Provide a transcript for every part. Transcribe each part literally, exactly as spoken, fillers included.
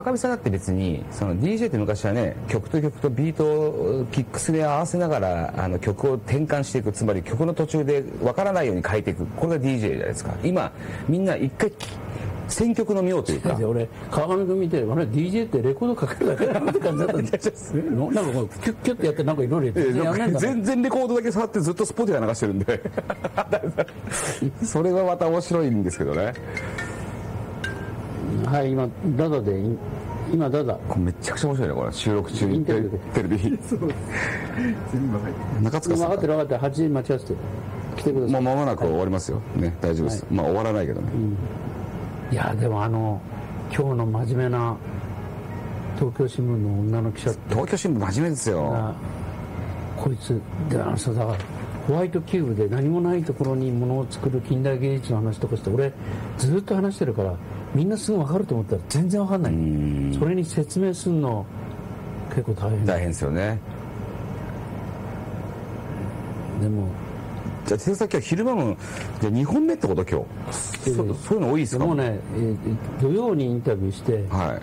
赤身さんだって別にその ディージェー って昔はね、曲と曲とビートをキックスで合わせながらあの曲を転換していく、つまり曲の途中で分からないように変えていく、これが ディージェー じゃないですか。今みんな一回選曲の妙というか、 俺川上君見て、あれ ディージェー ってレコードかけるだけだなって感じだったんですなんかこうキュッキュッってやってなんかいろいろやん全然レコードだけ触ってずっとスポティファイ流してるんでそれはまた面白いんですけどね。 はい、今ダダで今ダダこれめちゃくちゃ面白いね、これ収録中にテレビテレビ全部入って中塚さん分かってる分かってる、はちじ間違って来てください。 もう間もなく終わりますよ、はい、ね、大丈夫です、はい、まあ終わらないけどね、うん、 いやでもあの今日の真面目な東京新聞の女の記者って、 東京新聞真面目ですよ。 こいつであのさ、だからホワイトキューブで何もないところに物を作る近代芸術の話とかして、俺ずっと話してるからみんなすぐ分かると思ったら全然分かんない。それに説明するの結構大変大変ですよね。 でもじゃあ手先は昼間もじゃあにほんめってこと今日、そ, そういうの多いですか。 もうね、えー、土曜にインタビューして、 はい、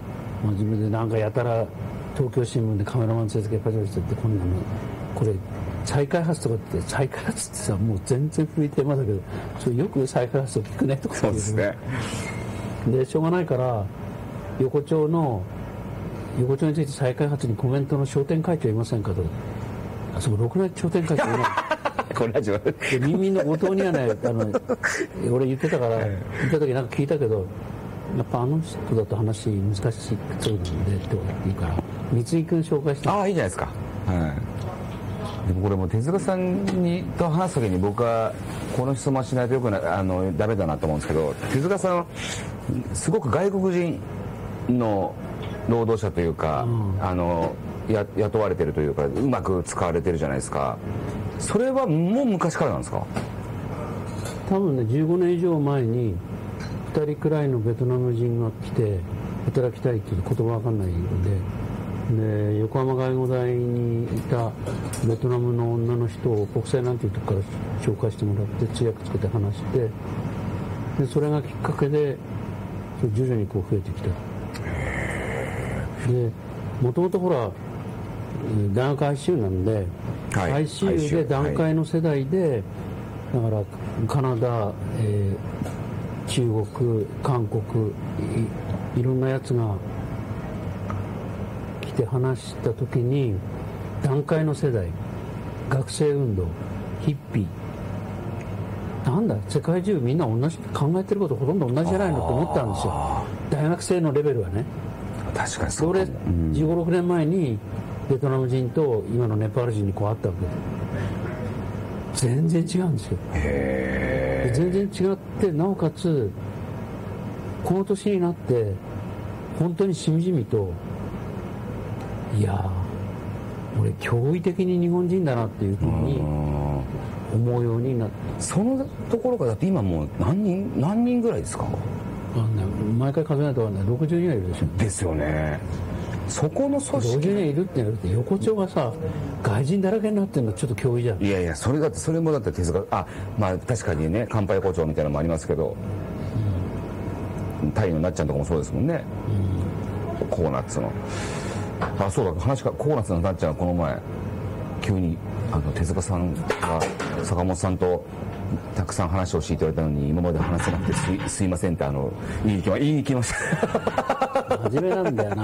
真面目でなんかやたら東京新聞でカメラマン連れてけパチパチしてって、こんなのこれ再開発とかって再開発ってさ、もう全然古いテーマだけど、それよく再開発を聞くねとか。 そうですね。 でしょうがないから横丁の横丁について再開発にコメントの商店会長いませんかと。あそころくな商店会長いないこれ始まるで民民の後藤にはね、あの俺言ってたから言った時なんか聞いたけど、やっぱあの人だと話難しそうなんでって言うから三井君紹介して。 ああいいじゃないですか、はい、でもこれも手塚さんにと話す時に僕はこの質問しないとよくなあのダメだなと思うんですけど、手塚さんすごく外国人の労働者というか、うん、あのや雇われてるというかうまく使われてるじゃないですか。それはもう昔からなんですか。 多分ねじゅうごねん以上前にふたりくらいのベトナム人が来て働きたいっていう言葉わかんないので、で横浜外語大にいたベトナムの女の人を国際なんていうとこから紹介してもらって通訳つけて話して、でそれがきっかけで徐々にこう増えてきた。でもともとほら大学 アイシーユー なんで、はい、アイシーユー で団塊の世代で、はい、だからカナダ、えー、中国韓国 い, いろんなやつが来て話した時に、団塊の世代、学生運動、ヒッピー、なんだ世界中みんな同じ考えてることほとんど同じじゃないのと思ったんですよ、大学生のレベルはね。 確かにそうかも。 で俺じゅうご、ろくねんまえにベトナム人と今のネパール人にこう会ったわけで、全然違うんですよ。 へ全然違って、なおかつこの年になって本当にしみじみと、いや俺驚異的に日本人だなっていうふうに思うようになって。 そのところがだって今もう何人何人ぐらいですか。 あ、ね、毎回数えないとねろくじゅうにんはいるでしょ。 ですよね。そこの組織ろくじゅうにんいるってやると横丁がさ外人だらけになってるのちょっと脅威じゃん。 いやいや、それだってそれもだって手塚、あ、まあ確かにね、乾杯校長みたいなのもありますけど、うん、タイのなっちゃんとかもそうですもんね、うん、ココナッツの、あ、そうだ、話か、ココナッツのなっちゃんがこの前急にあの手塚さんが坂本さんとたくさん話をしていただいたのに今まで話せなくて す, すいませんってあの言いに来ま言いに来ました真面目なんだよな、うん、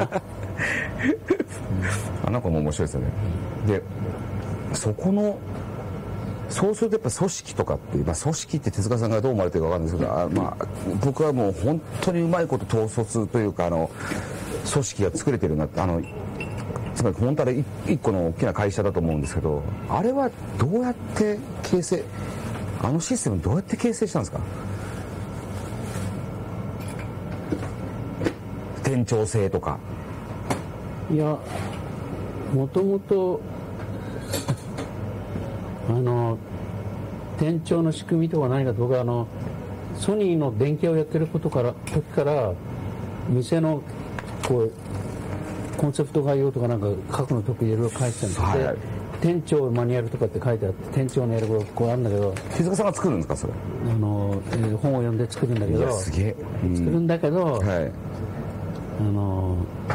あなんかもう面白いですよね。でそこのそうするとやっぱ組織とかって、まあ、組織って手塚さんがどう思われてるか分かるんですけど、あ、まあ、僕はもう本当にうまいこと統率というかあの組織が作れてるなって、あのつまり本当は一個の大きな会社だと思うんですけど、あれはどうやって形成、あのシステムどうやって形成したんですか。店長制とか。 いや、もともとあの店長の仕組みとか何かと、僕はあのソニーの電気屋をやってることから時から店のこうコンセプト概要とかなんか書くの得意でいろいろ書いてたんですけど、はい、店長マニュアルとかって書いてあって店長のやることこうあるんだけど、 手塚さんが作るんですかそれ。 あの、えー、本を読んで作るんだけど、 すげえ、 うん、作るんだけど、 はい、 あの